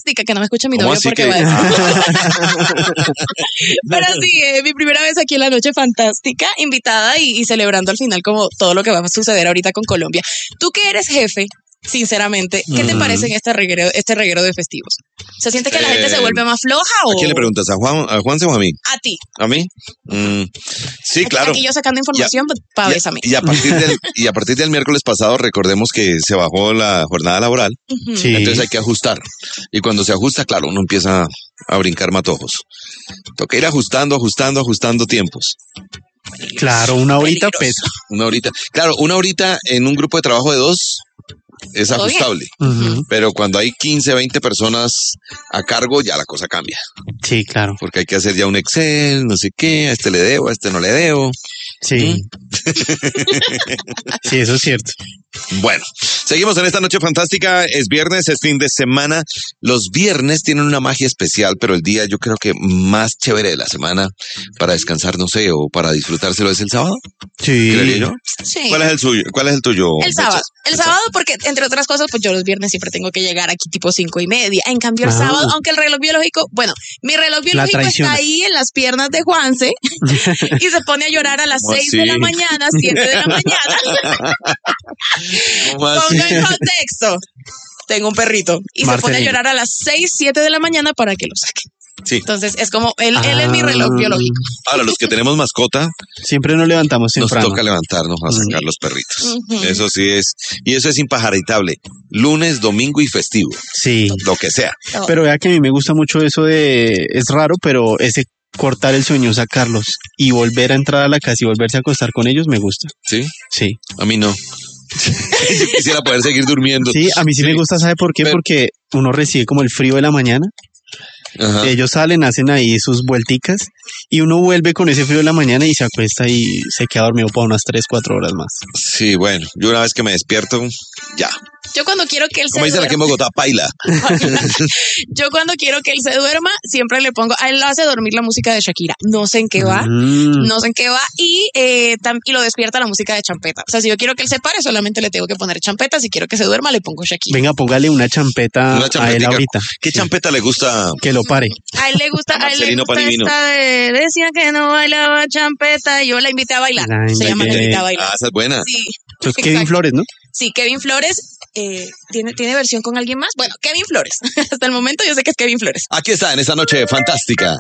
fantástica, que no me escuche mi ¿Cómo novio así porque que? va a Pero sí, mi primera vez aquí en la Noche Fantástica, invitada y celebrando al final como todo lo que va a suceder ahorita con Colombia. Tú que eres jefe, sinceramente, ¿qué te parece en este reguero de festivos? ¿Se siente que la gente se vuelve más floja o...? ¿A quién le preguntas? ¿A Juanse o a mí? A ti. ¿A mí? Sí, claro. Aquí yo sacando información para bésame. Y a partir del miércoles pasado, recordemos que se bajó la jornada laboral, Sí. entonces hay que ajustar. Y cuando se ajusta, claro, uno empieza a brincar matojos. Toca ir ajustando tiempos. Claro, una horita pesa. Una horita. Claro, una horita en un grupo de trabajo de 2 es Todo ajustable. Ujú. Pero cuando hay 15, 20 personas a cargo, ya la cosa cambia. Sí, claro. Porque hay que hacer ya un Excel, no sé qué, a este le debo, a este no le debo. Sí. Sí, eso es cierto. Bueno, seguimos en esta noche fantástica. Es viernes, es fin de semana. Los viernes tienen una magia especial, pero el día yo creo que más chévere de la semana para descansar, no sé, o para disfrutárselo es el sábado. Sí. ¿Creería yo? Sí. ¿Cuál es el suyo? ¿Cuál es el tuyo? El sábado. Bechas? El sábado porque, entre otras cosas, pues yo los viernes siempre tengo que llegar aquí tipo 5:30. En cambio, el Ah. sábado, aunque el reloj biológico, bueno, mi reloj biológico traiciona. está ahí en las piernas de Juanse y se pone a llorar a las ¿Cómo 6 de la así? mañana, 7 de la mañana. ¿Cómo así? Ponga en contexto. Tengo un perrito y se pone a Marcelino. llorar a las 6, 7 de la mañana para que lo saque. Sí. Entonces es como, él es mi reloj biológico. Ahora, los que tenemos mascota, Siempre nos levantamos nos temprano. toca levantarnos a sacar los perritos. Ujú. Eso sí es, y eso es impajaritable. Lunes, domingo y festivo, Sí. lo que sea. Pero vea que a mí me gusta mucho eso de... Es raro, pero ese cortar el sueño, sacarlos y volver a entrar a la casa y volverse a acostar con ellos me gusta. ¿Sí? Sí. A mí no. Yo quisiera poder seguir durmiendo. Sí, a mí sí me gusta, ¿sabe por qué? Pero- Porque uno recibe como el frío de la mañana. Ajá. Ellos salen, hacen ahí sus vuelticas y uno vuelve con ese frío de la mañana y se acuesta y se queda dormido por unas 3, 4 horas más. Sí, bueno, yo una vez que me despierto, ya. Yo cuando quiero que él se Como dicen aquí en duerma, Bogotá, paila. yo cuando quiero que él se duerma, siempre le pongo, a él lo hace dormir la música de Shakira. No sé en qué va. No sé en qué va y lo despierta la música de champeta. O sea, si yo quiero que él se pare, solamente le tengo que poner champeta. Si quiero que se duerma, le pongo Shakira. Venga, póngale una champeta Una a él champetica. ahorita. ¿Qué champeta le gusta? Que lo pare. A él le gusta, A Marcelino Panivino. esta de, decía que no bailaba champeta y yo la invité a bailar. Se llama La invité a bailar. Ah, esa es buena. Sí. Eso es Kevin Exacto. Flores, ¿no? Sí, Kevin Flores. ¿Tiene versión con alguien más? Bueno, Kevin Flores. Hasta el momento yo sé que es Kevin Flores. Aquí está, en esa noche fantástica.